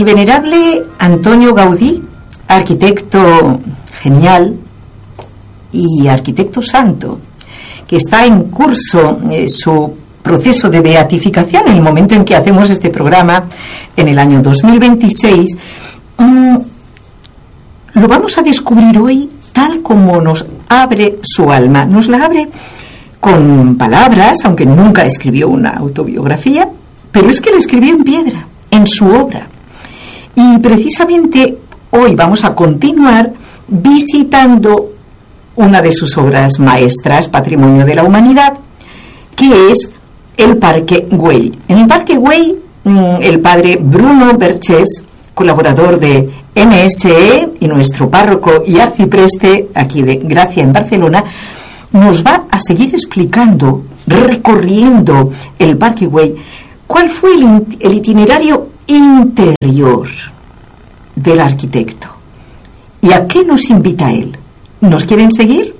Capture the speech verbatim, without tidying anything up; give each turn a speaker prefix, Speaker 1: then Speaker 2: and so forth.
Speaker 1: venerable Antonio Gaudí, arquitecto genial y arquitecto santo, que está en curso eh, su proceso de beatificación en el momento en que hacemos este programa, en el año dos mil veintiséis, mmm, lo vamos a descubrir hoy tal como nos abre su alma. Nos la abre con palabras, aunque nunca escribió una autobiografía, pero es que la escribió en piedra, en su obra. Y precisamente hoy vamos a continuar visitando una de sus obras maestras, Patrimonio de la Humanidad, que es el Parque Güell. En el Parque Güell, el padre Bruno Berchés, colaborador de N S E y nuestro párroco y arcipreste aquí de Gracia en Barcelona, nos va a seguir explicando, recorriendo el Parque Güell, cuál fue el, el itinerario interior del arquitecto y a qué nos invita él. ¿Nos quieren seguir?